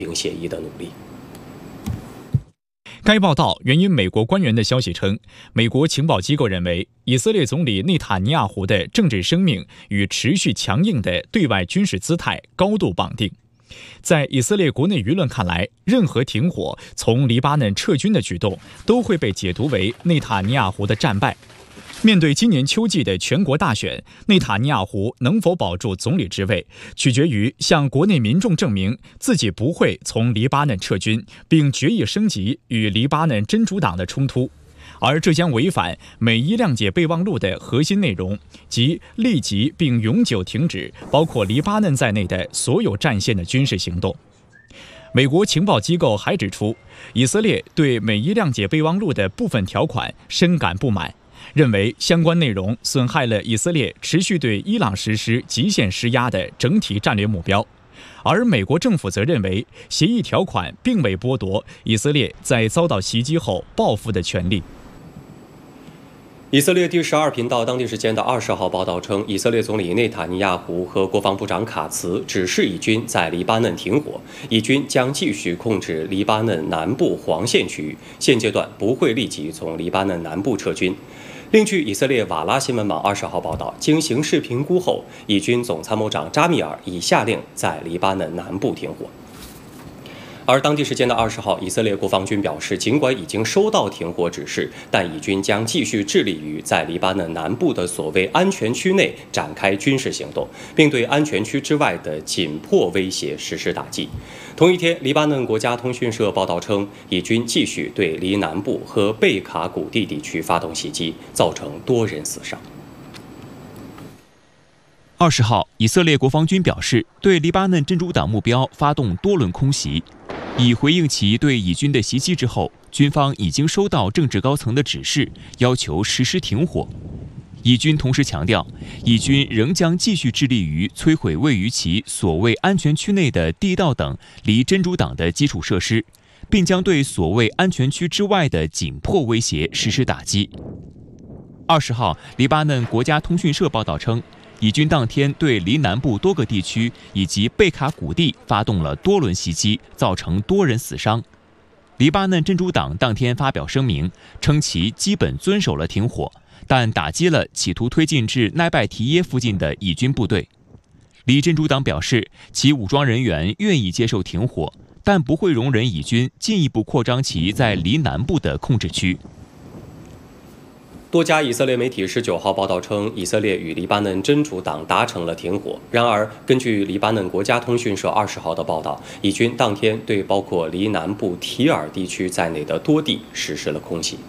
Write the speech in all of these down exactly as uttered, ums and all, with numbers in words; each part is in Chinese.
平协议的努力。 该报道援引美国官员的消息称，美国情报机构认为，以色列总理内塔尼亚胡的政治生命与持续强硬的对外军事姿态高度绑定。在以色列国内舆论看来，任何停火、从黎巴嫩撤军的举动都会被解读为内塔尼亚胡的战败。面对今年秋季的全国大选，内塔尼亚胡能否保住总理之位，取决于向国内民众证明自己不会从黎巴嫩撤军，并决意升级与黎巴嫩真主党的冲突。而这将违反美伊谅解备忘录的核心内容，即立即并永久停止包括黎巴嫩在内的所有战线的军事行动。美国情报机构还指出，以色列对美伊谅解备忘录的部分条款深感不满，认为相关内容损害了以色列持续对伊朗实施极限施压的整体战略目标。而美国政府则认为，协议条款并未剥夺以色列在遭到袭击后报复的权利。 以色列第十二频道当地时间的二十号报道称，以色列总理内塔尼亚胡和国防部长卡茨指示以军在黎巴嫩停火，以军将继续控制黎巴嫩南部黄线区域，现阶段不会立即从黎巴嫩南部撤军。另据以色列瓦拉新闻网二十号报道，经形势评估后，以军总参谋长扎米尔已下令在黎巴嫩南部停火。而当地时间的二十号，以色列国防军表示，尽管已经收到停火指示，但以军将继续致力于在黎巴嫩南部的所谓安全区内展开军事行动，并对安全区之外的紧迫威胁实施打击。同一天，黎巴嫩国家通讯社报道称，以军继续对黎南部和贝卡谷地地区发动袭击，造成多人死伤。 二十号，以色列国防军表示，对黎巴嫩真主党目标发动多轮空袭。以回应其对以军的袭击之后，军方已经收到政治高层的指示，要求实施停火。以军同时强调，以军仍将继续致力于摧毁位于其所谓安全区内的地道等离真主党的基础设施，并将对所谓安全区之外的紧迫威胁实施打击。二十号，黎巴嫩国家通讯社报道称，以军当天对黎南部多个地区以及贝卡谷地发动了多轮袭击，造成多人死伤。黎巴嫩真主党当天发表声明，称其基本遵守了停火，但打击了企图推进至奈拜提耶附近的以军部队。黎真主党表示，其武装人员愿意接受停火，但不会容忍以军进一步扩张其在黎南部的控制区。 多家以色列媒体十九号报道称，以色列与黎巴嫩真主党达成了停火。然而，根据黎巴嫩国家通讯社二十号的报道，以军当天对包括黎南部提尔地区在内的多地实施了空袭。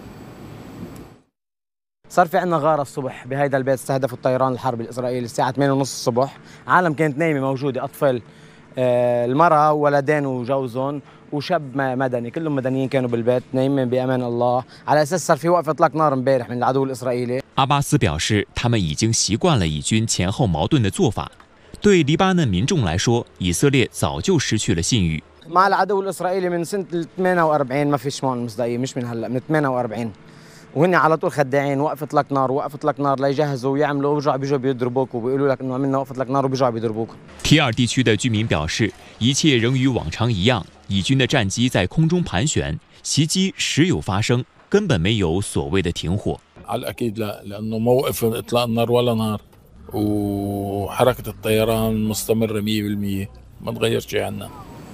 صار في عندنا غاره الصبح بهيدا البيت استهدفوا الطيران الحربي الاسرائيلي الساعه ثمانية وثلاثين الصبح، عالم كانت نايمه موجوده، اطفال المراه وولدين وجوزهم وشاب مدني، كلهم مدنيين كانوا بالبيت نايمين بامان الله، على اساس صار في وقف اطلاق نار امبارح من العدو الاسرائيلي。 阿巴斯表示，他们已经习惯了以军前后矛盾的做法。对黎巴嫩民众来说，以色列早就失去了信誉。 مع العدو الاسرائيلي من سنه ثمانية وأربعين ما فيش هون مصداقيه، مش من هلا، من ثمانية وأربعين وهن على طول خداعين، وقف اطلاق نار وقف اطلاق نار ليجهزوا ويعملوا وبيرجعوا بيجوا بيضربوك وبيقولوا لك انه عملنا وقف اطلاق نار وبيرجعوا بيضربوك。 提尔地区的居民表示，一切仍与往常一样，以军的战机在空中盘旋，袭击时有发生，根本没有所谓的停火。 على الأكيد لا، لأنه ما وقف إطلاق النار ولا نار، وحركة الطيران مستمرة مية بالمية، ما تغير شيء عنا。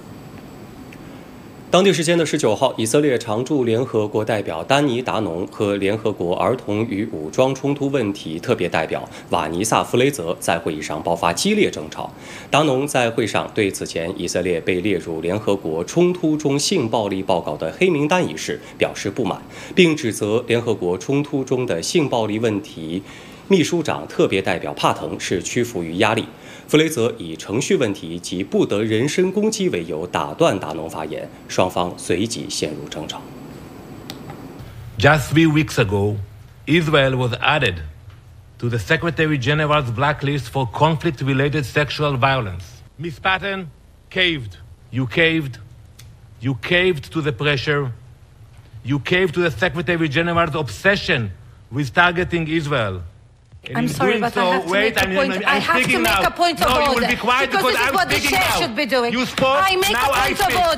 当地时间的十九号，以色列常驻联合国代表丹尼达农和联合国儿童与武装冲突问题特别代表瓦尼萨弗雷泽在会议上爆发激烈争吵。达农在会上对此前以色列被列入联合国冲突中性暴力报告的黑名单一事表示不满，并指责联合国冲突中的性暴力问题秘书长特别代表帕腾是屈服于压力。弗雷泽以程序问题及不得人身攻击为由打断达农发言，双方随即陷入争吵。 Just three weeks ago, Israel was added to the Secretary General's blacklist for conflict-related sexual violence. Miz Patton caved. You caved. You caved to the pressure. You caved to the Secretary General's obsession with targeting Israel. I'm sorry, but I have to make a point. I have to make a point of order because this is what the chair should be doing. I make a point of order.